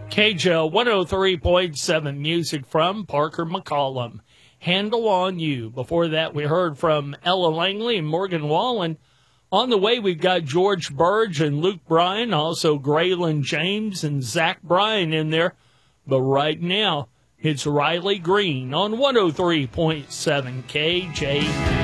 KJL 103.7 music from Parker McCollum. Handle on You. Before that, we heard from Ella Langley and Morgan Wallen. On the way, we've got George Burge and Luke Bryan, also Graylin James and Zach Bryan in there. But right now, it's Riley Green on 103.7 KJ.